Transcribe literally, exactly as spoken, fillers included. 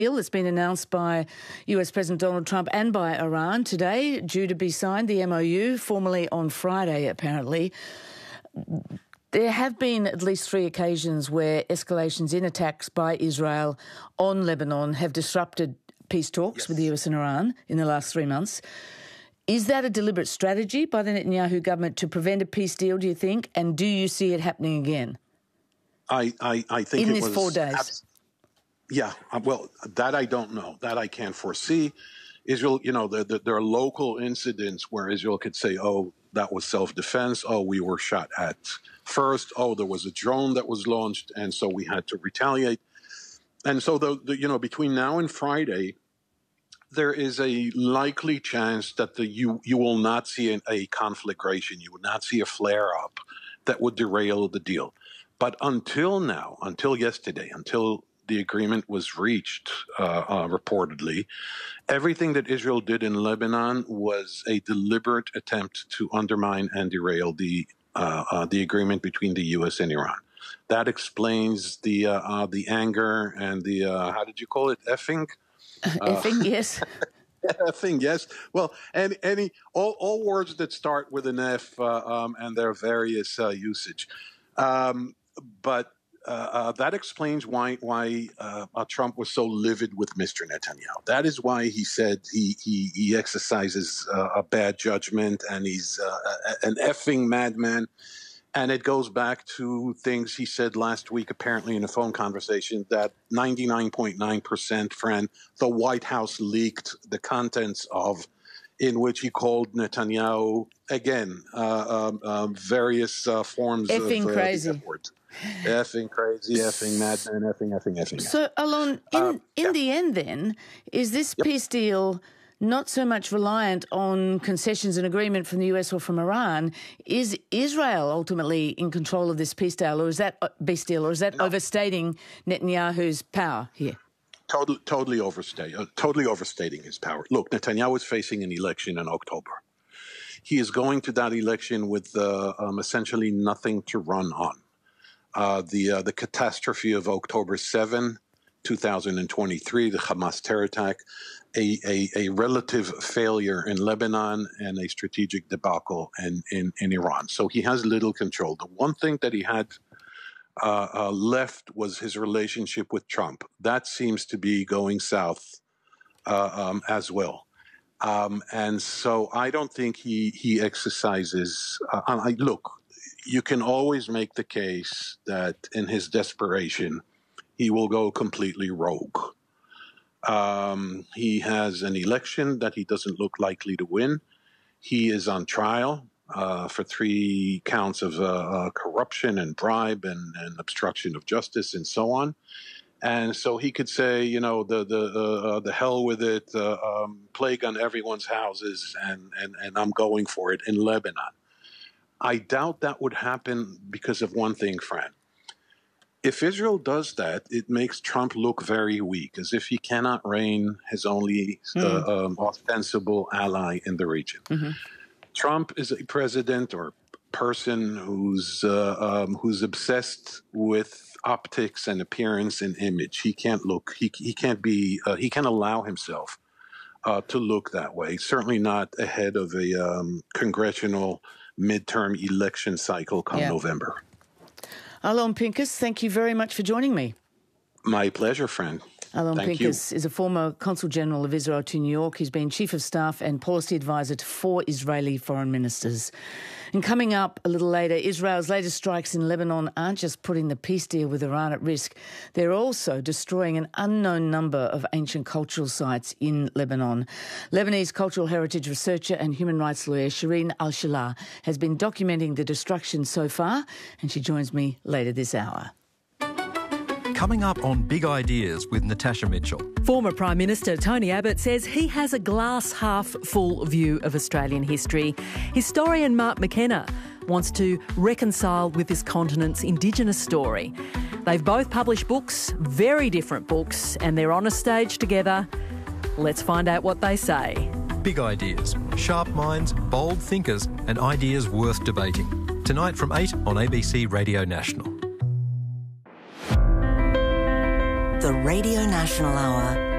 deal that's been announced by U S President Donald Trump and by Iran today, due to be signed, the M O U, formally on Friday, apparently. There have been at least three occasions where escalations in attacks by Israel on Lebanon have disrupted peace talks yes. with the U S and Iran in the last three months. Is that a deliberate strategy by the Netanyahu government to prevent a peace deal, do you think? And do you see it happening again? I, I, I think in it these was, four days. Abs- yeah, well, that I don't know. That I can't foresee. Israel, you know, the, the, there are local incidents where Israel could say, oh, that was self-defense. Oh, we were shot at first. Oh, there was a drone that was launched, and so we had to retaliate. And so, the, the you know, between now and Friday, there is a likely chance that the you you will not see an, a conflagration. You will not see a flare-up that would derail the deal. But until now, until yesterday, until the agreement was reached, uh, uh, reportedly, everything that Israel did in Lebanon was a deliberate attempt to undermine and derail the uh, uh, the agreement between the U S and Iran. That explains the uh, uh, the anger and the uh, how did you call it? Effing. Uh, effing, yes. Effing, yes. Well, and any all all words that start with an F uh, um, and their various uh, usage. Um, But uh, uh, that explains why why uh, uh, Trump was so livid with Mister Netanyahu. That is why he said he he, he exercises uh, a bad judgment and he's uh, an effing madman. And it goes back to things he said last week, apparently in a phone conversation, that ninety-nine point nine percent, friend, the White House leaked the contents of, in which he called Netanyahu, again, uh, um, um, various uh, forms effing of uh, crazy. the F word. Effing crazy, effing madman, effing, effing, effing. So, Alon, in, uh, in yeah. the end then, is this yep. peace deal not so much reliant on concessions and agreement from the U S or from Iran? Is Israel ultimately in control of this peace deal, or is that uh, peace deal, or is that no. overstating Netanyahu's power here? Totally, totally overstate, uh, totally overstating his power. Look, Netanyahu is facing an election in October. He is going to that election with uh, um, essentially nothing to run on. Uh, the uh, the catastrophe of October seventh, two thousand twenty-three, the Hamas terror attack, a, a, a relative failure in Lebanon, and a strategic debacle in, in, in Iran. So he has little control. The one thing that he had uh, uh, left was his relationship with Trump. That seems to be going south uh, um, as well. Um, and so I don't think he, he exercises uh, – I, look, you can always make the case that in his desperation, he will go completely rogue. Um, he has an election that he doesn't look likely to win. He is on trial uh, for three counts of uh, uh, corruption and bribe and, and obstruction of justice and so on. And so he could say, you know, the the uh, the hell with it, uh, um, plague on everyone's houses, and, and, and I'm going for it in Lebanon. I doubt that would happen because of one thing, Fran. If Israel does that, it makes Trump look very weak, as if he cannot reign his only mm. uh, um, ostensible ally in the region. Mm-hmm. Trump is a president or person who's uh, um, who's obsessed with optics and appearance and image. He can't look. He he can't be. Uh, he can't allow himself uh, to look that way. Certainly not ahead of a um, congressional midterm election cycle come yeah. November. Alon Pincus, thank you very much for joining me. My pleasure, friend. Alon Thank Pincus you. is a former Consul General of Israel to New York. He's been Chief of Staff and Policy Advisor to four Israeli foreign ministers. And coming up a little later, Israel's latest strikes in Lebanon aren't just putting the peace deal with Iran at risk, they're also destroying an unknown number of ancient cultural sites in Lebanon. Lebanese cultural heritage researcher and human rights lawyer Shireen Al-Shalah has been documenting the destruction so far, and she joins me later this hour. Coming up on Big Ideas with Natasha Mitchell. Former Prime Minister Tony Abbott says he has a glass-half-full view of Australian history. Historian Mark McKenna wants to reconcile with this continent's Indigenous story. They've both published books, very different books, and they're on a stage together. Let's find out what they say. Big Ideas. Sharp minds, bold thinkers, and ideas worth debating. Tonight from eight on A B C Radio National. The the Radio National Hour.